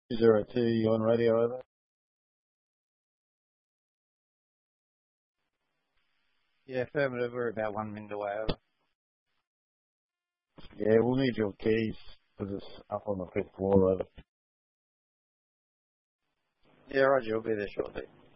202, you on radio over? Yeah, affirmative. We're about 1 minute away over. Yeah, we'll need your keys because it's up on the 5th floor over. Yeah, Roger, we'll be there shortly.